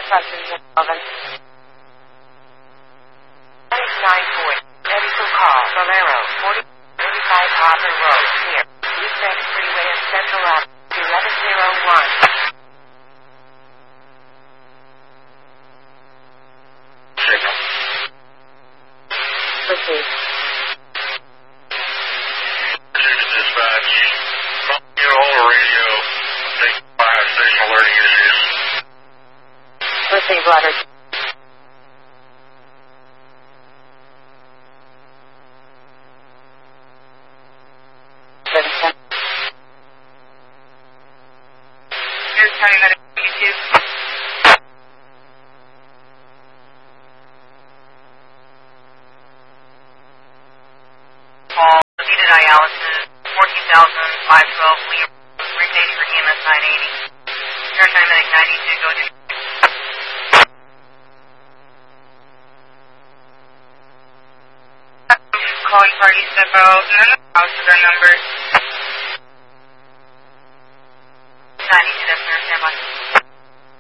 Hutchins at 11. 994. Medical call. Valero, 4035 Hopper Road, near East End Freeway and Central Ave, 1101. Signal. Proceed. Dispatch. Get a hold of radio. Take fire station alerting issues. Proceed, Roger. Here's County Medical 22. Call needed dialysis, 14,512, Lee, repaid for EMS 980. Here's County Medic 92, go to calling party step out, house with our number. 92, that's nurse, stand by.